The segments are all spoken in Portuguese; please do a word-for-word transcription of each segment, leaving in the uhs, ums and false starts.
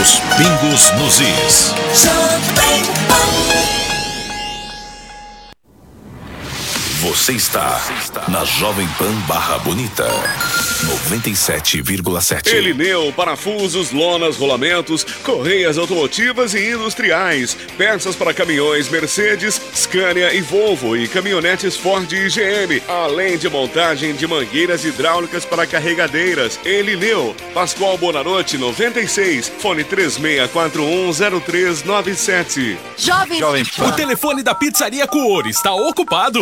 Os pingos nos is. Você está na Jovem Pan Barra Bonita, noventa e sete vírgula sete. Elineu, parafusos, lonas, rolamentos, correias automotivas e industriais, peças para caminhões Mercedes, Scania e Volvo e caminhonetes Ford e G M, além de montagem de mangueiras hidráulicas para carregadeiras. Elineu, Pascoal Bonarotti noventa e seis, fone três seis quatro um zero três nove sete. Jovem, Jovem Pan. O telefone da Pizzaria Cuore está ocupado.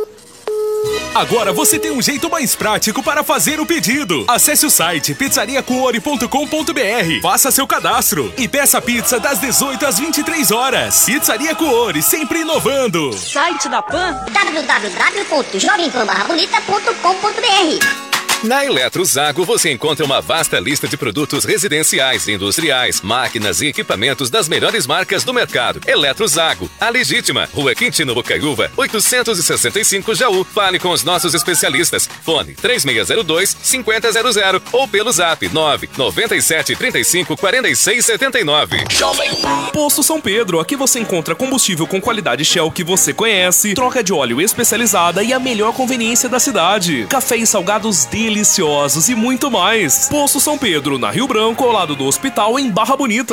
Agora você tem um jeito mais prático para fazer o pedido. Acesse o site pizzaria cuore ponto com ponto br, faça seu cadastro e peça pizza das dezoito às vinte e três horas. Pizzaria Cuore, sempre inovando. Site da Pan w w w ponto jovem pan barra bonita ponto com ponto br. Na Eletrozago você encontra uma vasta lista de produtos residenciais, industriais, máquinas e equipamentos das melhores marcas do mercado. Eletrozago, a legítima, Rua Quintino Bocaiúva, oitocentos e sessenta e cinco Jaú. Fale com os nossos especialistas. Fone três seis zero dois, cinco zero zero zero ou pelo zap nove nove sete três cinco quatro seis sete nove. Jovem Posto São Pedro, aqui você encontra combustível com qualidade Shell que você conhece, troca de óleo especializada e a melhor conveniência da cidade. Café e salgados deliciosos e muito mais. Posto São Pedro, na Rio Branco, ao lado do hospital, em Barra Bonita.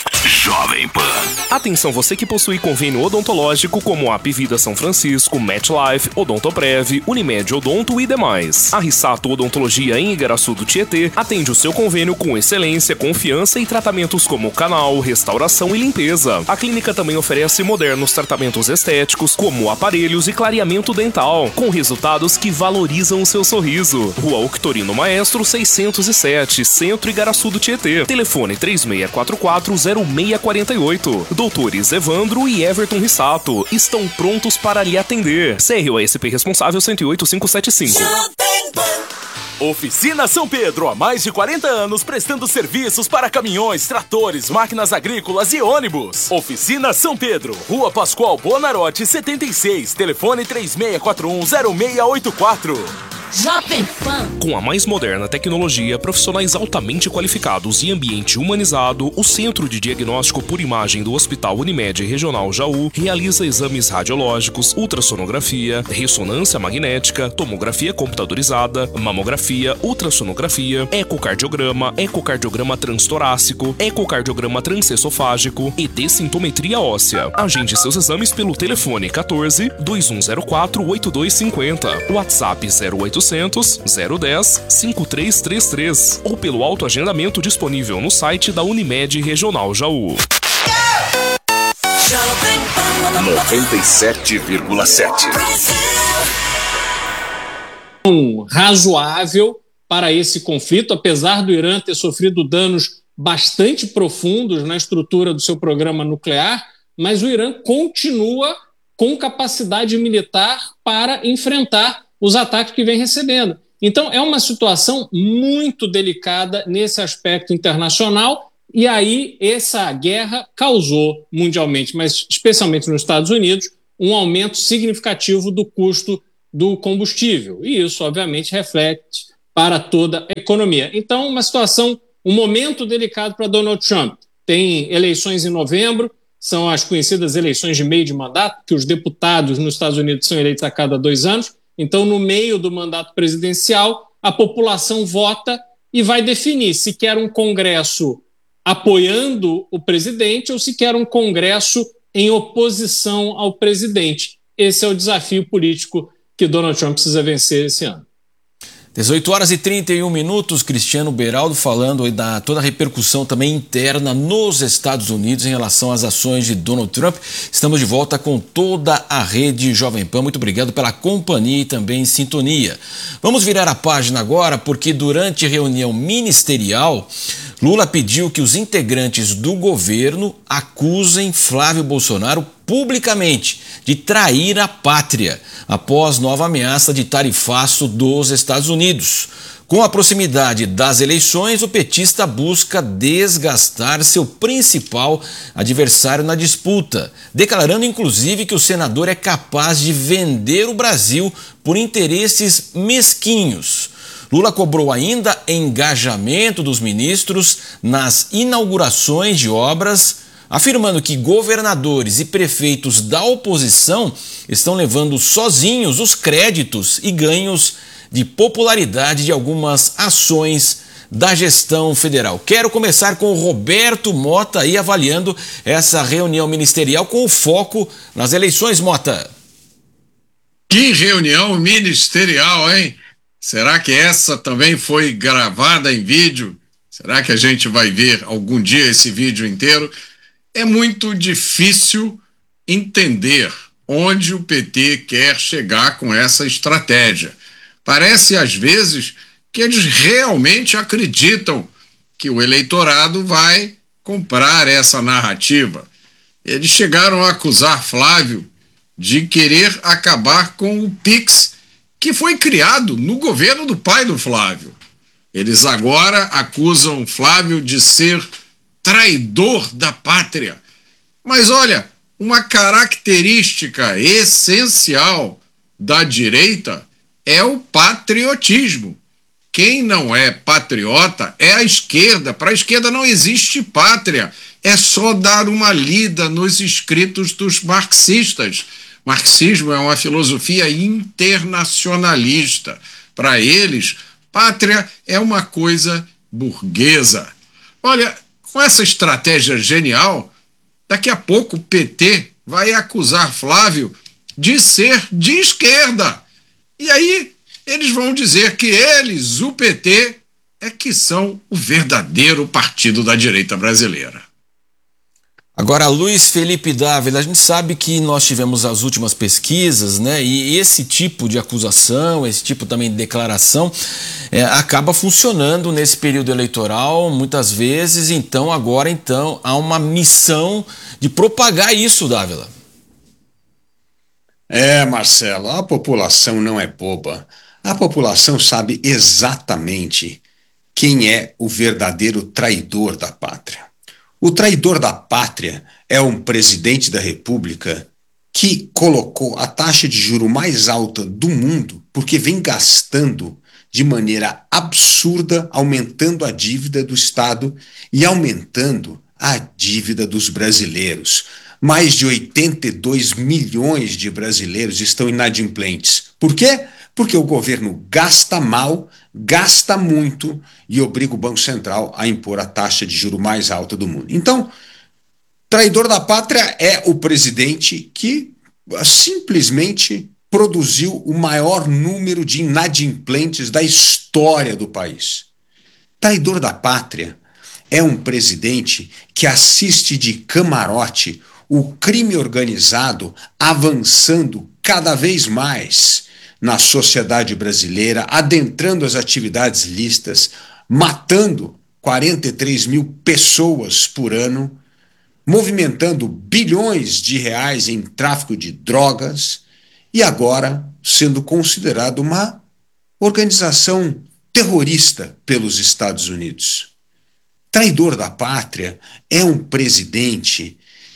Jovem Pan. Atenção você que possui convênio odontológico como a Apivida São Francisco, MetLife, Odontoprev, Unimed Odonto e demais. A Rissato Odontologia em Igaraçu do Tietê atende o seu convênio com excelência, confiança e tratamentos como canal, restauração e limpeza. A clínica também oferece modernos tratamentos estéticos como aparelhos e clareamento dental, com resultados que valorizam o seu sorriso. Rua Octorino Maestro seiscentos e sete, Centro Igaraçu do Tietê. Telefone três seis quatro quatro zero seis quatro oito. Doutores Evandro e Everton Rissato estão prontos para lhe atender. C R O S P responsável cento e oito mil quinhentos e setenta e cinco. Oficina São Pedro, há mais de quarenta anos prestando serviços para caminhões, tratores, máquinas agrícolas e ônibus. Oficina São Pedro, Rua Pascoal Bonarotti setenta e seis, telefone três seis quatro um zero seis oito quatro. Jovem Pan. Com a mais moderna tecnologia, profissionais altamente qualificados e ambiente humanizado, o Centro de Diagnóstico por Imagem do Hospital Unimed Regional Jaú realiza exames radiológicos, ultrassonografia, ressonância magnética, tomografia computadorizada, mamografia, ultrassonografia, ecocardiograma, ecocardiograma transtorácico, ecocardiograma transesofágico e dessintometria óssea. Agende seus exames pelo telefone quatorze, dois um zero quatro, oito dois cinco zero, WhatsApp zero oito zero zero, zero um zero, cinco três três três ou pelo autoagendamento disponível no site da Unimed Regional Jaú. noventa e sete vírgula sete. Um razoável para esse conflito, apesar do Irã ter sofrido danos bastante profundos na estrutura do seu programa nuclear, mas o Irã continua com capacidade militar para enfrentar os ataques que vem recebendo. Então, é uma situação muito delicada nesse aspecto internacional, e aí essa guerra causou mundialmente, mas especialmente nos Estados Unidos, um aumento significativo do custo do combustível. E isso, obviamente, reflete para toda a economia. Então, uma situação, um momento delicado para Donald Trump. Tem eleições em novembro, são as conhecidas eleições de meio de mandato, que os deputados nos Estados Unidos são eleitos a cada dois anos. Então, no meio do mandato presidencial, a população vota e vai definir se quer um Congresso apoiando o presidente ou se quer um Congresso em oposição ao presidente. Esse é o desafio político que Donald Trump precisa vencer esse ano. dezoito horas e trinta e um minutos, Cristiano Beraldo falando aí da toda a repercussão também interna nos Estados Unidos em relação às ações de Donald Trump. Estamos de volta com toda a rede Jovem Pan. Muito obrigado pela companhia e também sintonia. Vamos virar a página agora porque durante reunião ministerial, Lula pediu que os integrantes do governo acusem Flávio Bolsonaro publicamente de trair a pátria após nova ameaça de tarifaço dos Estados Unidos. Com a proximidade das eleições, o petista busca desgastar seu principal adversário na disputa, declarando inclusive que o senador é capaz de vender o Brasil por interesses mesquinhos. Lula cobrou ainda engajamento dos ministros nas inaugurações de obras, afirmando que governadores e prefeitos da oposição estão levando sozinhos os créditos e ganhos de popularidade de algumas ações da gestão federal. Quero começar com o Roberto Mota aí avaliando essa reunião ministerial com foco nas eleições, Mota. Que reunião ministerial, hein? Será que essa também foi gravada em vídeo? Será que a gente vai ver algum dia esse vídeo inteiro? É muito difícil entender onde o P T quer chegar com essa estratégia. Parece, às vezes, que eles realmente acreditam que o eleitorado vai comprar essa narrativa. Eles chegaram a acusar Flávio de querer acabar com o Pix, que foi criado no governo do pai do Flávio. Eles agora acusam Flávio de ser traidor da pátria. Mas olha, uma característica essencial da direita é o patriotismo. Quem não é patriota é a esquerda. Para a esquerda não existe pátria. É só dar uma lida nos escritos dos marxistas. Marxismo é uma filosofia internacionalista. Para eles, pátria é uma coisa burguesa. Olha, com essa estratégia genial, daqui a pouco o P T vai acusar Flávio de ser de esquerda. E aí eles vão dizer que eles, o P T, é que são o verdadeiro partido da direita brasileira. Agora, Luiz Felipe Dávila, a gente sabe que nós tivemos as últimas pesquisas, né? E esse tipo de acusação, esse tipo também de declaração é, acaba funcionando nesse período eleitoral muitas vezes. Então, agora então há uma missão de propagar isso, Dávila. É, Marcelo, a população não é boba. A população sabe exatamente quem é o verdadeiro traidor da pátria. O traidor da pátria é um presidente da República que colocou a taxa de juros mais alta do mundo porque vem gastando de maneira absurda, aumentando a dívida do Estado e aumentando a dívida dos brasileiros. Mais de oitenta e dois milhões de brasileiros estão inadimplentes. Por quê? Porque o governo gasta mal, gasta muito e obriga o Banco Central a impor a taxa de juros mais alta do mundo. Então, traidor da pátria é o presidente que simplesmente produziu o maior número de inadimplentes da história do país. Traidor da pátria é um presidente que assiste de camarote o crime organizado avançando cada vez mais na sociedade brasileira, adentrando as atividades lícitas, matando quarenta e três mil pessoas por ano, movimentando bilhões de reais em tráfico de drogas e agora sendo considerado uma organização terrorista pelos Estados Unidos. Traidor da pátria é um presidente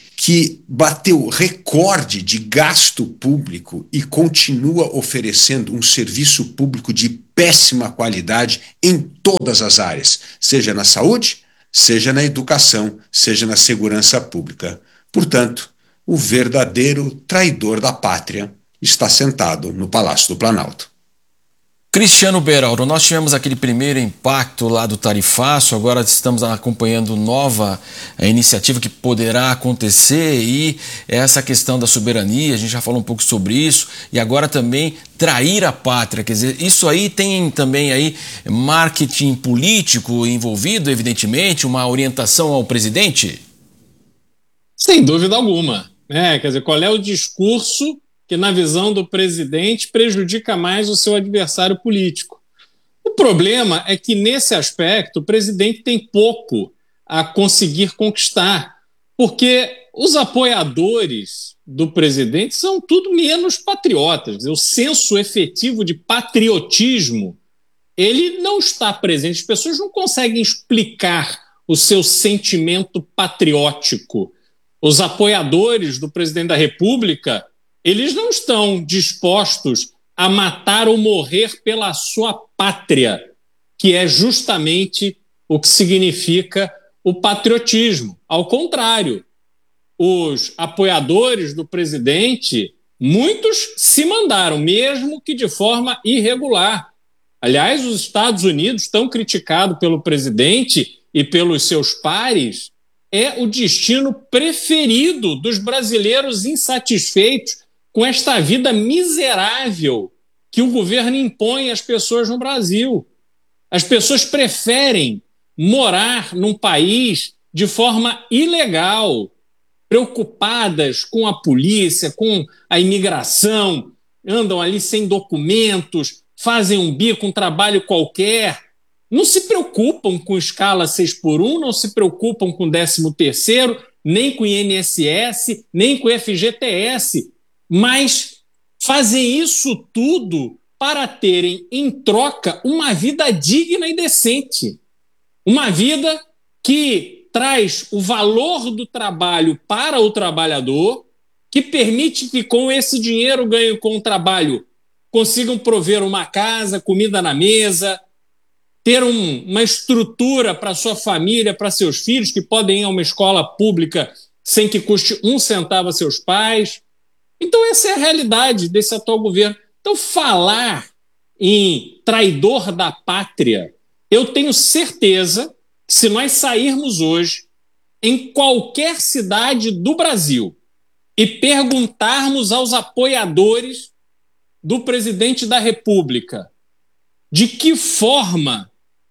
que bateu recorde de gasto público e continua oferecendo um serviço público de péssima qualidade em todas as áreas, seja na saúde, seja na educação, seja na segurança pública. Portanto, o verdadeiro traidor da pátria está sentado no Palácio do Planalto. Cristiano Beraldo, nós tivemos aquele primeiro impacto lá do tarifaço, agora estamos acompanhando nova iniciativa que poderá acontecer e essa questão da soberania, a gente já falou um pouco sobre isso, e agora também trair a pátria, quer dizer, isso aí tem também aí marketing político envolvido, evidentemente, uma orientação ao presidente? Sem dúvida alguma, né? Quer dizer, qual é o discurso que, na visão do presidente, prejudica mais o seu adversário político? O problema é que, nesse aspecto, o presidente tem pouco a conseguir conquistar, porque os apoiadores do presidente são tudo menos patriotas. O senso efetivo de patriotismo, ele não está presente. As pessoas não conseguem explicar o seu sentimento patriótico. Os apoiadores do presidente da República, eles não estão dispostos a matar ou morrer pela sua pátria, que é justamente o que significa o patriotismo. Ao contrário, os apoiadores do presidente, muitos se mandaram, mesmo que de forma irregular. Aliás, os Estados Unidos, tão criticado pelo presidente e pelos seus pares, é o destino preferido dos brasileiros insatisfeitos com esta vida miserável que o governo impõe às pessoas no Brasil. As pessoas preferem morar num país de forma ilegal, preocupadas com a polícia, com a imigração, andam ali sem documentos, fazem um bico, um trabalho qualquer, não se preocupam com escala seis por um, não se preocupam com décimo terceiro, nem com I N S S, nem com F G T S, mas fazem isso tudo para terem em troca uma vida digna e decente. Uma vida que traz o valor do trabalho para o trabalhador, que permite que com esse dinheiro ganho com o trabalho consigam prover uma casa, comida na mesa, ter um, uma estrutura para sua família, para seus filhos, que podem ir a uma escola pública sem que custe um centavo a seus pais. Então essa é a realidade desse atual governo. Então falar em traidor da pátria, eu tenho certeza que se nós sairmos hoje em qualquer cidade do Brasil e perguntarmos aos apoiadores do presidente da República de que forma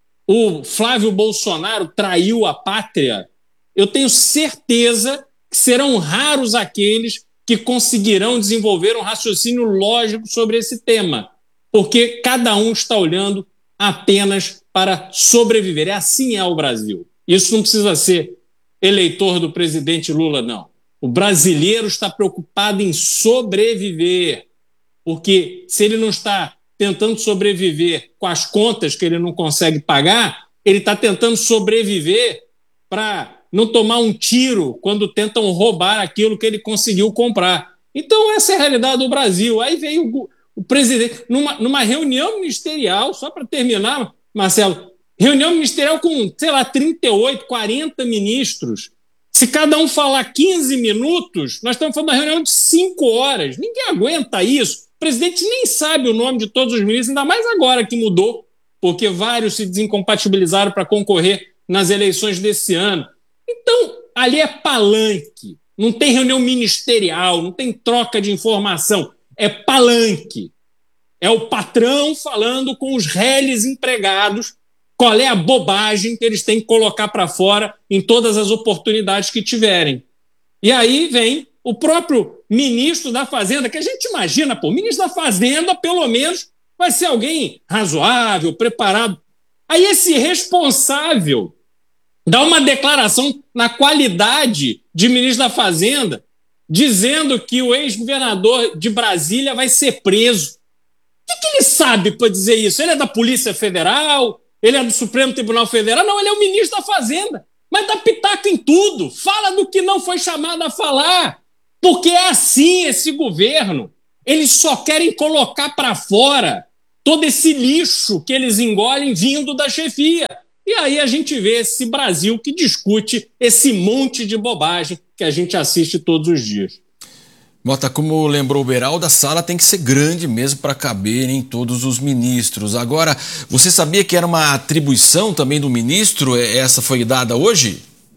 o Flávio Bolsonaro traiu a pátria, eu tenho certeza que serão raros aqueles que conseguirão desenvolver um raciocínio lógico sobre esse tema, porque cada um está olhando apenas para sobreviver. É assim é o Brasil. Isso não precisa ser eleitor do presidente Lula, não. O brasileiro está preocupado em sobreviver, porque se ele não está tentando sobreviver com as contas que ele não consegue pagar, ele está tentando sobreviver para não tomar um tiro quando tentam roubar aquilo que ele conseguiu comprar. Então essa é a realidade do Brasil. Aí veio o, o presidente, numa, numa reunião ministerial, só para terminar, Marcelo, reunião ministerial com, sei lá, trinta e oito, quarenta ministros. Se cada um falar quinze minutos, nós estamos falando de uma reunião de cinco horas. Ninguém aguenta isso. O presidente nem sabe o nome de todos os ministros, ainda mais agora que mudou, porque vários se desincompatibilizaram para concorrer nas eleições desse ano. Então, ali é palanque. Não tem reunião ministerial, não tem troca de informação. É palanque. É o patrão falando com os réis empregados qual é a bobagem que eles têm que colocar para fora em todas as oportunidades que tiverem. E aí vem o próprio ministro da Fazenda, que a gente imagina, pô, o ministro da Fazenda, pelo menos, vai ser alguém razoável, preparado. Aí esse responsável dá uma declaração na qualidade de ministro da Fazenda, dizendo que o ex-governador de Brasília vai ser preso. O que, que ele sabe para dizer isso? Ele é da Polícia Federal? Ele é do Supremo Tribunal Federal? Não, ele é o ministro da Fazenda. Mas dá pitaco em tudo. Fala do que não foi chamado a falar. Porque é assim esse governo. Eles só querem colocar para fora todo esse lixo que eles engolem vindo da chefia. E aí a gente vê esse Brasil que discute esse monte de bobagem que a gente assiste todos os dias. Mota, como lembrou o Beraldo, a sala tem que ser grande mesmo para caber em todos os ministros. Agora, você sabia que era uma atribuição também do ministro? Essa foi dada hoje?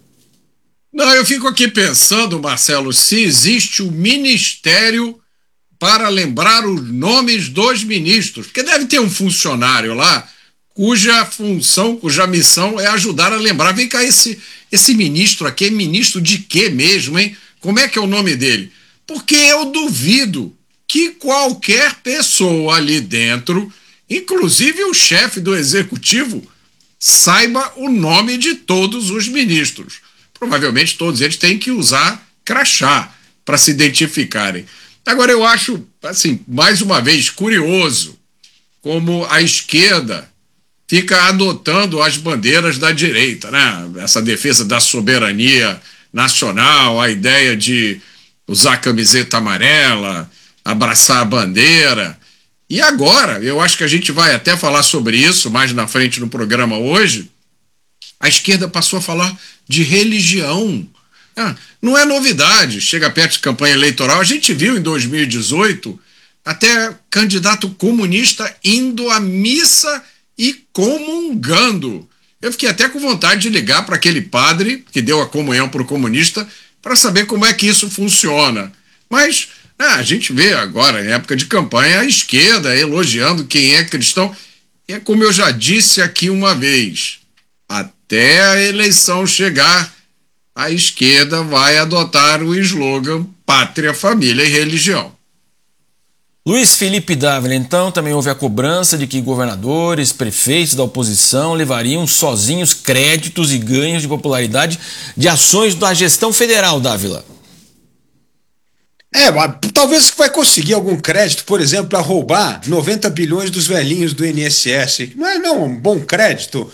Não, eu fico aqui pensando, Marcelo, se existe o ministério para lembrar os nomes dos ministros. Porque deve ter um funcionário lá cuja função, cuja missão é ajudar a lembrar. Vem cá, esse, esse ministro aqui é ministro de quê mesmo, hein? Como é que é o nome dele? Porque eu duvido que qualquer pessoa ali dentro, inclusive o chefe do executivo, saiba o nome de todos os ministros. Provavelmente todos eles têm que usar crachá para se identificarem. Agora eu acho, assim, mais uma vez, curioso como a esquerda fica adotando as bandeiras da direita, né? Essa defesa da soberania nacional, a ideia de usar camiseta amarela, abraçar a bandeira. E agora, eu acho que a gente vai até falar sobre isso mais na frente no programa hoje, a esquerda passou a falar de religião. Ah, não é novidade, chega perto de campanha eleitoral, a gente viu em dois mil e dezoito até candidato comunista indo à missa e comungando. Eu fiquei até com vontade de ligar para aquele padre que deu a comunhão para o comunista para saber como é que isso funciona. Mas ah, a gente vê agora, em época de campanha, a esquerda elogiando quem é cristão. E é como eu já disse aqui uma vez, até a eleição chegar, a esquerda vai adotar o slogan Pátria, Família e Religião. Luiz Felipe Dávila, então, também houve a cobrança de que governadores, prefeitos da oposição levariam sozinhos créditos e ganhos de popularidade de ações da gestão federal, Dávila. É, talvez vai conseguir algum crédito, por exemplo, para roubar noventa bilhões dos velhinhos do I N S S. Não é não um bom crédito?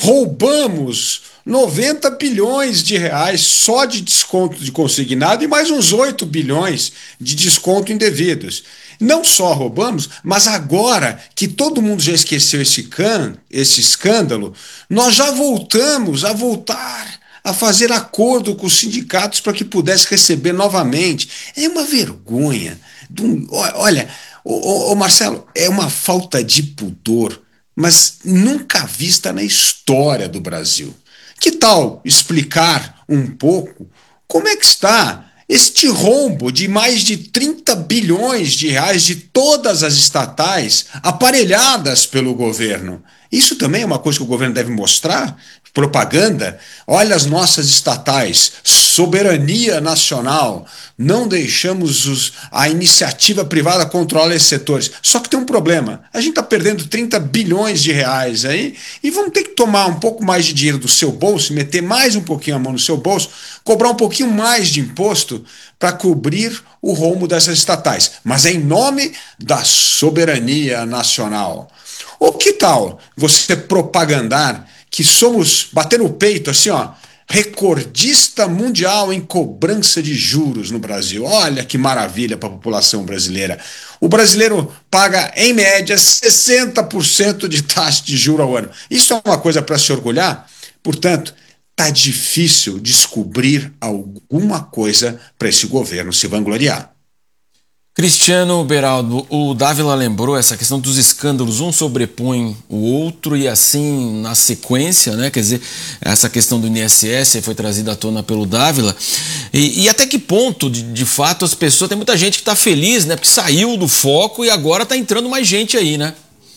Roubamos noventa bilhões de reais só de desconto de consignado e mais uns oito bilhões de desconto indevidos. Não só roubamos, mas agora que todo mundo já esqueceu esse, can, esse escândalo, nós já voltamos a voltar a fazer acordo com os sindicatos para que pudesse receber novamente. É uma vergonha. Olha, ô, ô, Marcelo, é uma falta de pudor, mas nunca vista na história do Brasil. Que tal explicar um pouco como é que está este rombo de mais de trinta bilhões de reais de todas as estatais aparelhadas pelo governo? Isso também é uma coisa que o governo deve mostrar? Propaganda? Olha as nossas estatais, soberania nacional, não deixamos os, a iniciativa privada controlar esses setores. Só que tem um problema, a gente está perdendo trinta bilhões de reais aí e vamos ter que tomar um pouco mais de dinheiro do seu bolso, meter mais um pouquinho a mão no seu bolso, cobrar um pouquinho mais de imposto para cobrir o rombo dessas estatais, mas é em nome da soberania nacional. Ou que tal você propagandar que somos, bater no peito assim, ó, recordista mundial em cobrança de juros no Brasil. Olha que maravilha para a população brasileira. O brasileiro paga, em média, sessenta por cento de taxa de juros ao ano. Isso é uma coisa para se orgulhar? Portanto, está difícil descobrir alguma coisa para esse governo se vangloriar. Cristiano Beraldo, o Dávila lembrou essa questão dos escândalos, um sobrepõe o outro e assim na sequência, né? Quer dizer, essa questão do I N S S foi trazida à tona pelo Dávila. E, e até que ponto, de, de fato, as pessoas, tem muita gente que está feliz, né? Porque saiu do foco e agora está entrando mais gente aí, né?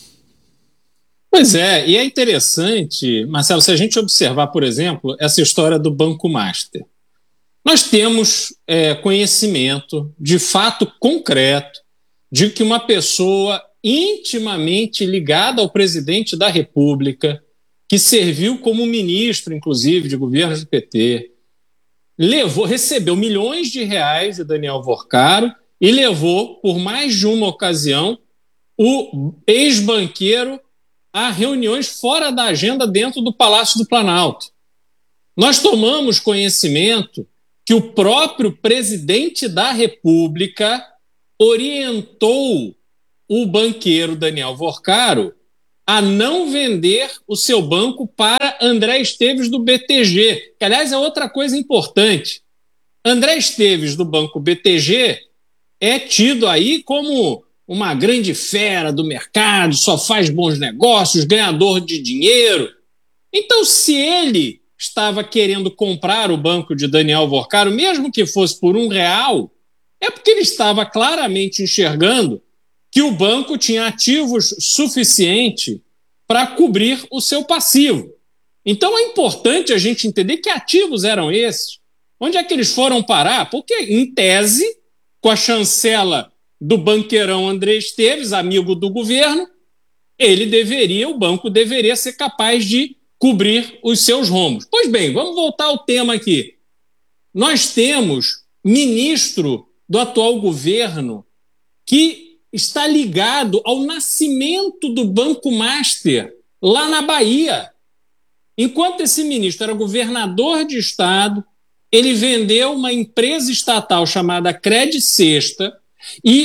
Pois é, e é interessante, Marcelo, se a gente observar, por exemplo, essa história do Banco Master. Nós temos é, conhecimento de fato concreto de que uma pessoa intimamente ligada ao presidente da República, que serviu como ministro, inclusive, de governos do P T, levou, recebeu milhões de reais de Daniel Vorcaro e levou, por mais de uma ocasião, o ex-banqueiro a reuniões fora da agenda dentro do Palácio do Planalto. Nós tomamos conhecimento que o próprio presidente da República orientou o banqueiro Daniel Vorcaro a não vender o seu banco para André Esteves do B T G, que, aliás, é outra coisa importante. André Esteves do Banco B T G é tido aí como uma grande fera do mercado, só faz bons negócios, ganhador de dinheiro. Então, se ele estava querendo comprar o banco de Daniel Vorcaro, mesmo que fosse por um real, é porque ele estava claramente enxergando que o banco tinha ativos suficientes para cobrir o seu passivo. Então é importante a gente entender que ativos eram esses, onde é que eles foram parar, porque, em tese, com a chancela do banqueirão André Esteves, amigo do governo, ele deveria, o banco deveria ser capaz de cobrir os seus rombos. Pois bem, vamos voltar ao tema aqui. Nós temos ministro do atual governo que está ligado ao nascimento do Banco Master lá na Bahia. Enquanto esse ministro era governador de estado, ele vendeu uma empresa estatal chamada Credicesta e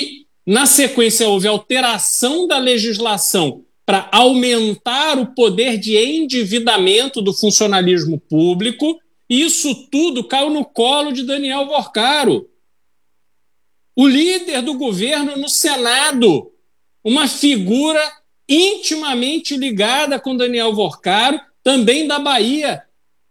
Na sequência, houve alteração da legislação para aumentar o poder de endividamento do funcionalismo público. E isso tudo caiu no colo de Daniel Vorcaro, o líder do governo no Senado, uma figura intimamente ligada com Daniel Vorcaro, também da Bahia.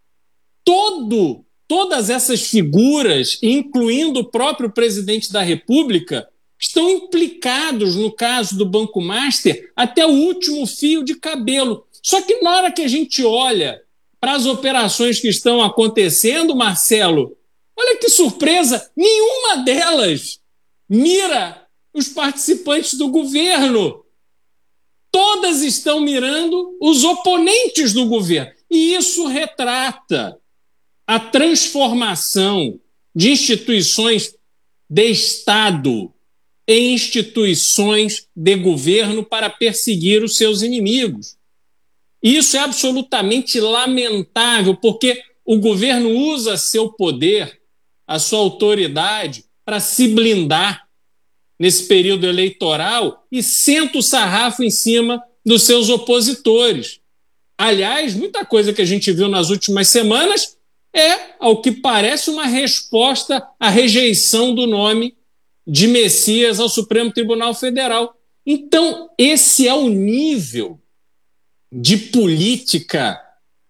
Todo, todas essas figuras, incluindo o próprio presidente da República, estão implicados no caso do Banco Master até o último fio de cabelo. Só que na hora que a gente olha para as operações que estão acontecendo, Marcelo, olha que surpresa, nenhuma delas mira os participantes do governo. Todas estão mirando os oponentes do governo. E isso retrata a transformação de instituições de Estado em instituições de governo para perseguir os seus inimigos. Isso é absolutamente lamentável, porque o governo usa seu poder, a sua autoridade, para se blindar nesse período eleitoral e senta o sarrafo em cima dos seus opositores. Aliás, muita coisa que a gente viu nas últimas semanas é, ao que parece, uma resposta à rejeição do nome de Messias ao Supremo Tribunal Federal. Então, esse é o nível de política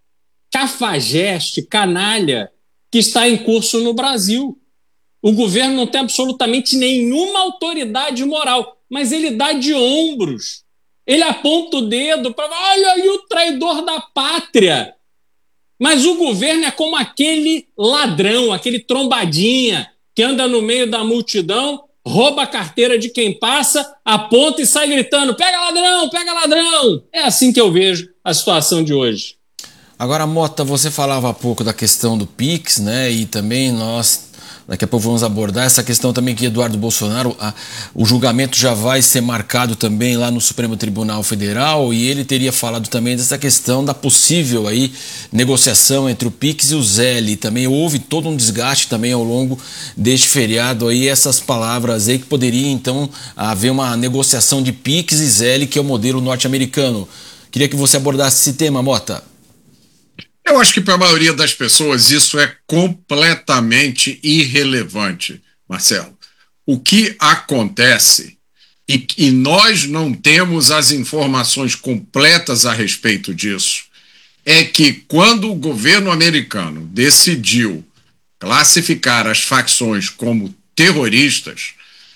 cafajeste, canalha, que está em curso no Brasil. O governo não tem absolutamente nenhuma autoridade moral, mas ele dá de ombros. Ele aponta o dedo para... Olha aí o traidor da pátria. Mas o governo é como aquele ladrão, aquele trombadinha que anda no meio da multidão, rouba a carteira de quem passa, aponta e sai gritando: pega ladrão, pega ladrão. É assim que eu vejo a situação de hoje. Agora, Mota, você falava há pouco da questão do Pix, né? E também nós, daqui a pouco vamos abordar essa questão também que Eduardo Bolsonaro, a, o julgamento já vai ser marcado também lá no Supremo Tribunal Federal, e ele teria falado também dessa questão da possível aí negociação entre o Pix e o Zelle. Também houve todo um desgaste também ao longo deste feriado aí, essas palavras aí que poderia então haver uma negociação de Pix e Zelle, que é o modelo norte-americano. Queria que você abordasse esse tema, Mota. Eu acho que para a maioria das pessoas isso é completamente irrelevante, Marcelo. O que acontece, e, e nós não temos as informações completas a respeito disso, é que quando o governo americano decidiu classificar as facções como terroristas,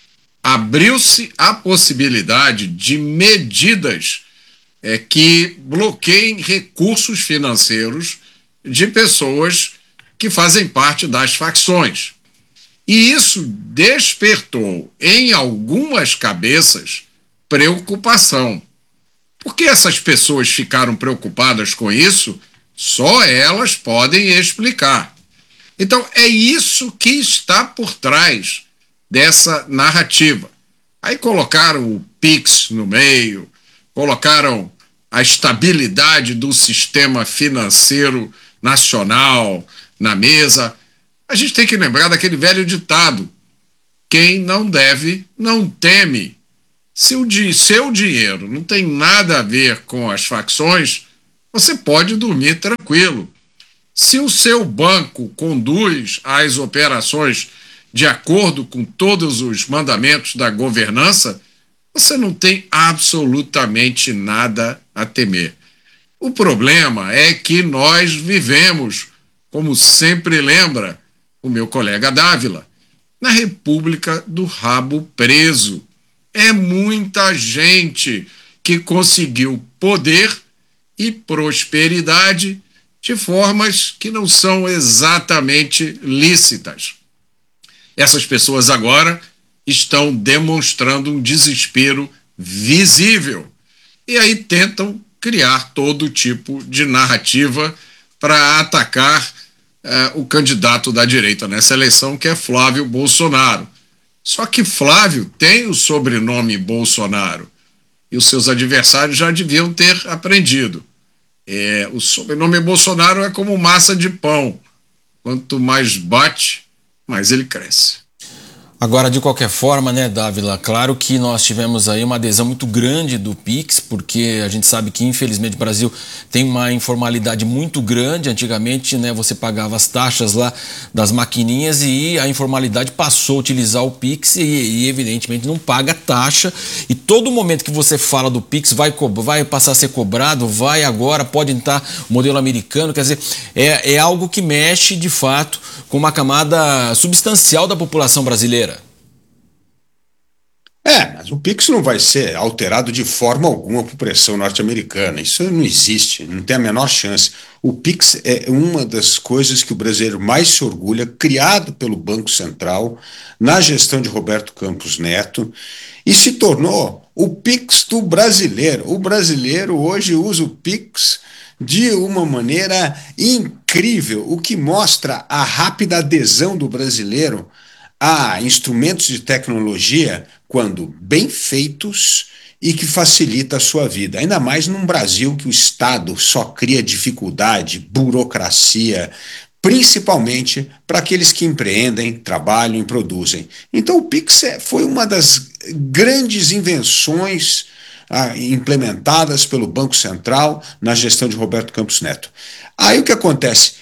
abriu-se a possibilidade de medidas é, que bloqueiem recursos financeiros de pessoas que fazem parte das facções. E isso despertou em algumas cabeças preocupação. Por que essas pessoas ficaram preocupadas com isso? Só elas podem explicar. Então é isso que está por trás dessa narrativa. Aí colocaram o Pix no meio, colocaram a estabilidade do sistema financeiro nacional na mesa. A gente tem que lembrar daquele velho ditado: quem não deve, não teme. Se o di- seu dinheiro não tem nada a ver com as facções, você pode dormir tranquilo. Se o seu banco conduz as operações de acordo com todos os mandamentos da governança, você não tem absolutamente nada a temer. O problema é que nós vivemos, como sempre lembra o meu colega Dávila, na República do Rabo Preso. É muita gente que conseguiu poder e prosperidade de formas que não são exatamente lícitas. Essas pessoas agora estão demonstrando um desespero visível e aí tentam criar todo tipo de narrativa para atacar eh, o candidato da direita nessa eleição, que é Flávio Bolsonaro. Só que Flávio tem o sobrenome Bolsonaro e os seus adversários já deviam ter aprendido. É, o sobrenome Bolsonaro é como massa de pão. Quanto mais bate, mais ele cresce. Agora, de qualquer forma, né, Dávila, claro que nós tivemos aí uma adesão muito grande do Pix, porque a gente sabe que, infelizmente, o Brasil tem uma informalidade muito grande. Antigamente, né, você pagava as taxas lá das maquininhas e a informalidade passou a utilizar o Pix e, e evidentemente, não paga taxa. E todo momento que você fala do Pix vai, vai passar a ser cobrado, vai agora, pode entrar o modelo americano. Quer dizer, é, é algo que mexe, de fato, com uma camada substancial da população brasileira. É, mas o Pix não vai ser alterado de forma alguma por pressão norte-americana. Isso não existe, não tem a menor chance. O Pix é uma das coisas que o brasileiro mais se orgulha, criado pelo Banco Central, na gestão de Roberto Campos Neto, e se tornou o Pix do brasileiro. O brasileiro hoje usa o Pix de uma maneira incrível, o que mostra a rápida adesão do brasileiro a instrumentos de tecnologia quando bem feitos e que facilita a sua vida. Ainda mais num Brasil que o Estado só cria dificuldade, burocracia, principalmente para aqueles que empreendem, trabalham e produzem. Então o Pix foi uma das grandes invenções ah, implementadas pelo Banco Central na gestão de Roberto Campos Neto. Aí o que acontece?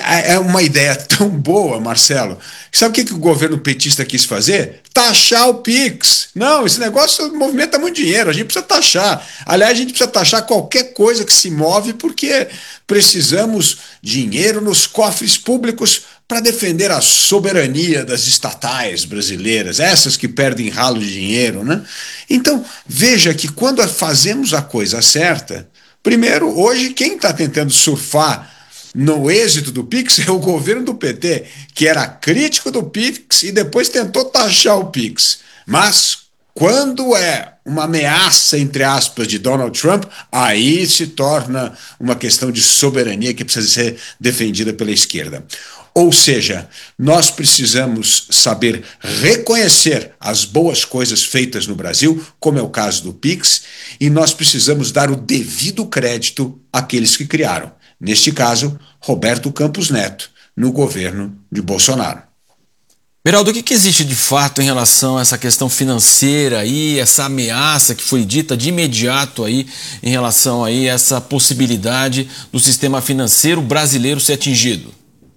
É uma ideia tão boa, Marcelo. Sabe o que, que o governo petista quis fazer? Taxar o Pix. Não, esse negócio movimenta muito dinheiro, a gente precisa taxar. Aliás, a gente precisa taxar qualquer coisa que se move porque precisamos dinheiro nos cofres públicos para defender a soberania das estatais brasileiras, essas que perdem ralo de dinheiro, né? Então, veja que quando fazemos a coisa certa, primeiro, hoje, quem está tentando surfar no êxito do Pix é o governo do P T, que era crítico do Pix e depois tentou taxar o Pix. Mas quando é uma ameaça, entre aspas, de Donald Trump, aí se torna uma questão de soberania que precisa ser defendida pela esquerda. Ou seja, nós precisamos saber reconhecer as boas coisas feitas no Brasil, como é o caso do Pix, e nós precisamos dar o devido crédito àqueles que criaram. Neste caso, Roberto Campos Neto, no governo de Bolsonaro. Beraldo, o que, que existe de fato em relação a essa questão financeira aí, essa ameaça que foi dita de imediato aí em relação aí a essa possibilidade do sistema financeiro brasileiro ser atingido?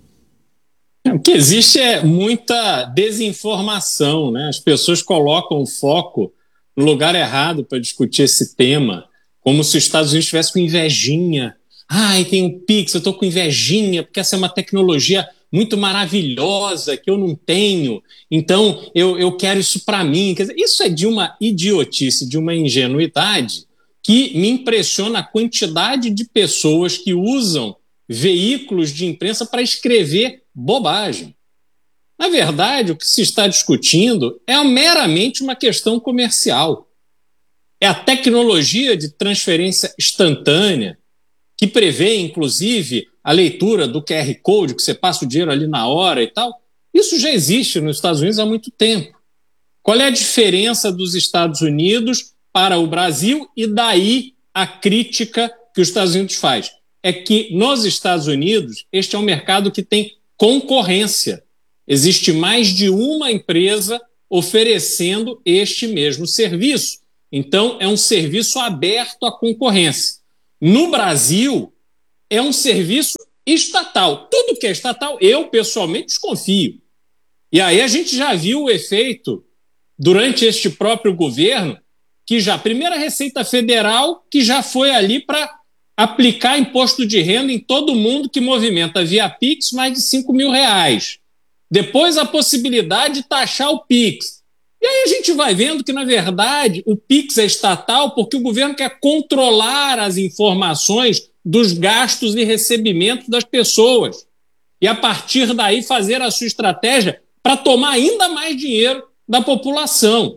O que existe é muita desinformação, né? As pessoas colocam o foco no lugar errado para discutir esse tema, como se os Estados Unidos estivessem com invejinha. Ai, tem um Pix, eu estou com invejinha, porque essa é uma tecnologia muito maravilhosa que eu não tenho, então eu, eu quero isso para mim. Quer dizer, isso é de uma idiotice, de uma ingenuidade que me impressiona a quantidade de pessoas que usam veículos de imprensa para escrever bobagem. Na verdade, o que se está discutindo é meramente uma questão comercial. É a tecnologia de transferência instantânea, que prevê, inclusive, a leitura do Q R Code, que você passa o dinheiro ali na hora e tal. Isso já existe nos Estados Unidos há muito tempo. Qual é a diferença dos Estados Unidos para o Brasil e daí a crítica que os Estados Unidos faz? É que nos Estados Unidos este é um mercado que tem concorrência. Existe mais de uma empresa oferecendo este mesmo serviço. Então, é um serviço aberto à concorrência. No Brasil, é um serviço estatal. Tudo que é estatal, eu pessoalmente desconfio. E aí a gente já viu o efeito durante este próprio governo, que já, primeiro a Receita Federal, que já foi ali para aplicar imposto de renda em todo mundo que movimenta via Pix mais de cinco mil reais. Depois a possibilidade de taxar o Pix. E aí a gente vai vendo que, na verdade, o Pix é estatal porque o governo quer controlar as informações dos gastos e recebimentos das pessoas. E, a partir daí, fazer a sua estratégia para tomar ainda mais dinheiro da população.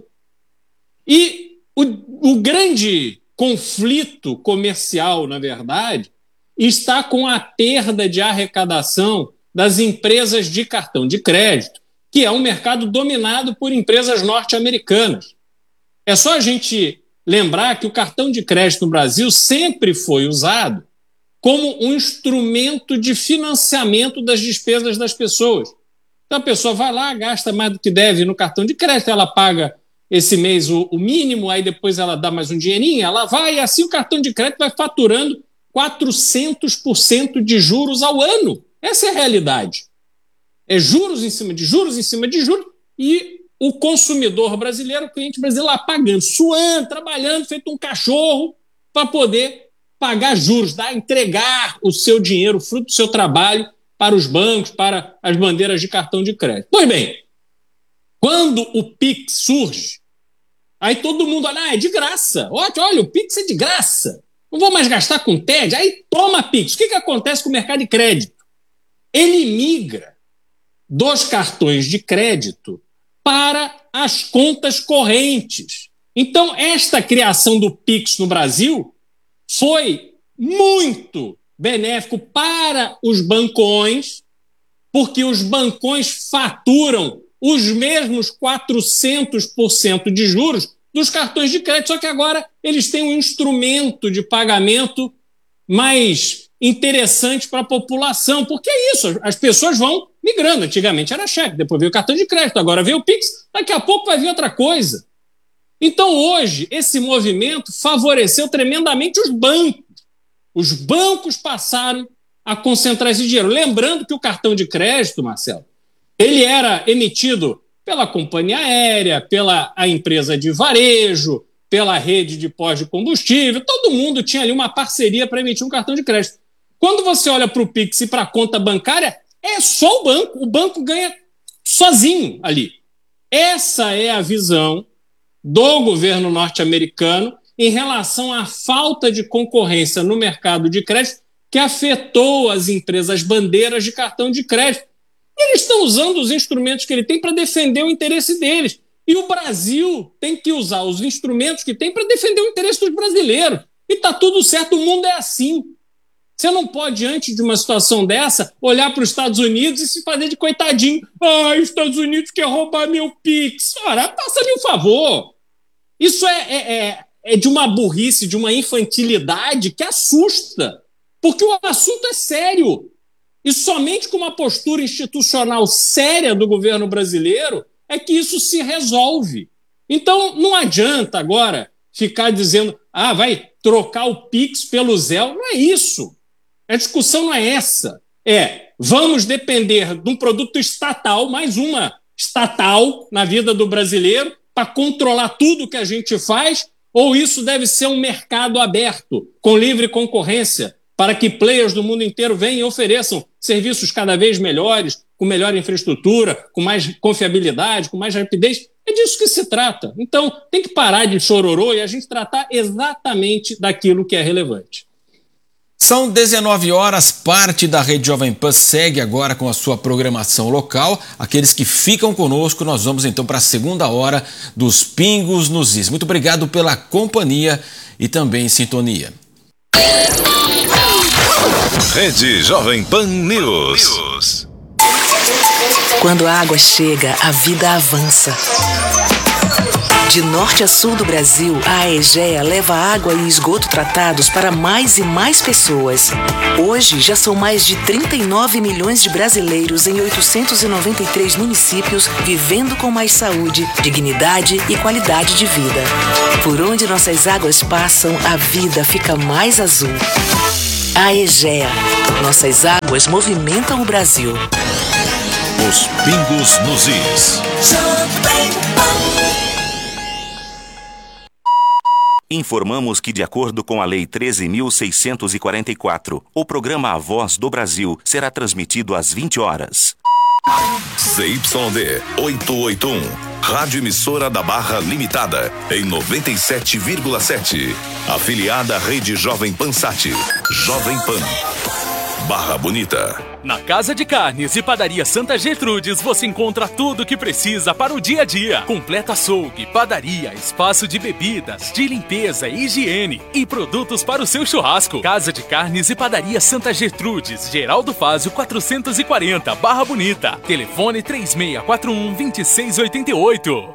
E o, o grande conflito comercial, na verdade, está com a perda de arrecadação das empresas de cartão de crédito, que é um mercado dominado por empresas norte-americanas. É só a gente lembrar que o cartão de crédito no Brasil sempre foi usado como um instrumento de financiamento das despesas das pessoas. Então a pessoa vai lá, gasta mais do que deve no cartão de crédito, ela paga esse mês o, o mínimo, aí depois ela dá mais um dinheirinho, ela vai, e assim o cartão de crédito vai faturando quatrocentos por cento de juros ao ano. Essa é a realidade. É juros em cima de juros, em cima de juros, e o consumidor brasileiro, o cliente brasileiro lá pagando, suando, trabalhando, feito um cachorro, para poder pagar juros, tá? Entregar o seu dinheiro, fruto do seu trabalho, para os bancos, para as bandeiras de cartão de crédito. Pois bem, quando o Pix surge, aí todo mundo olha, ah, é de graça. Olha, olha, o Pix é de graça. Não vou mais gastar com T E D. Aí toma Pix. O que, que acontece com o mercado de crédito? Ele migra dos cartões de crédito para as contas correntes. Então, esta criação do Pix no Brasil foi muito benéfico para os bancões, porque os bancões faturam os mesmos quatrocentos por cento de juros dos cartões de crédito, só que agora eles têm um instrumento de pagamento mais interessante para a população, porque é isso, as pessoas vão migrando. Antigamente era cheque, depois veio o cartão de crédito, agora veio o Pix, daqui a pouco vai vir outra coisa. Então hoje esse movimento favoreceu tremendamente os bancos. Os bancos passaram a concentrar esse dinheiro. Lembrando que o cartão de crédito, Marcelo, ele era emitido pela companhia aérea, pela a empresa de varejo, pela rede de pós de combustível, todo mundo tinha ali uma parceria para emitir um cartão de crédito. Quando você olha para o Pix e para a conta bancária, é só o banco, o banco ganha sozinho ali. Essa é a visão do governo norte-americano em relação à falta de concorrência no mercado de crédito que afetou as empresas bandeiras de cartão de crédito. Eles estão usando os instrumentos que ele tem para defender o interesse deles. E o Brasil tem que usar os instrumentos que tem para defender o interesse dos brasileiros. E está tudo certo, o mundo é assim. Você não pode, diante de uma situação dessa, olhar para os Estados Unidos e se fazer de coitadinho. Ah, os Estados Unidos quer roubar meu Pix. Ora, passa-lhe um favor. Isso é, é, é, é de uma burrice, de uma infantilidade que assusta. Porque o assunto é sério. E somente com uma postura institucional séria do governo brasileiro é que isso se resolve. Então, não adianta agora ficar dizendo ah, vai trocar o Pix pelo Zelle. Não é isso. A discussão não é essa. É, vamos depender de um produto estatal, mais uma estatal na vida do brasileiro, para controlar tudo que a gente faz, ou isso deve ser um mercado aberto, com livre concorrência, para que players do mundo inteiro venham e ofereçam serviços cada vez melhores, com melhor infraestrutura, com mais confiabilidade, com mais rapidez. É disso que se trata. Então, tem que parar de chororô e a gente tratar exatamente daquilo que é relevante. São dezenove horas, parte da Rede Jovem Pan segue agora com a sua programação local. Aqueles que ficam conosco, nós vamos então para a segunda hora dos Pingos nos Is. Muito obrigado pela companhia e também sintonia. Rede Jovem Pan News. Quando a água chega, a vida avança. De norte a sul do Brasil, a Aegea leva água e esgoto tratados para mais e mais pessoas. Hoje, já são mais de trinta e nove milhões de brasileiros em oitocentos e noventa e três municípios vivendo com mais saúde, dignidade e qualidade de vida. Por onde nossas águas passam, a vida fica mais azul. Aegea. Nossas águas movimentam o Brasil. Os Pingos nos Is. Informamos que, de acordo com a Lei treze mil seiscentos e quarenta e quatro, o programa A Voz do Brasil será transmitido às vinte horas. Z Y D oitocentos e oitenta e um, Rádio Emissora da Barra Limitada, em noventa e sete vírgula sete. Afiliada à Rede Jovem Pan Sat. Jovem Pan. Barra Bonita. Na Casa de Carnes e Padaria Santa Gertrudes você encontra tudo o que precisa para o dia a dia. Completa açougue, padaria, espaço de bebidas, de limpeza e higiene e produtos para o seu churrasco. Casa de Carnes e Padaria Santa Gertrudes, Geraldo Fázio quatrocentos e quarenta, Barra Bonita. Telefone três seis quatro um, dois seis oito oito.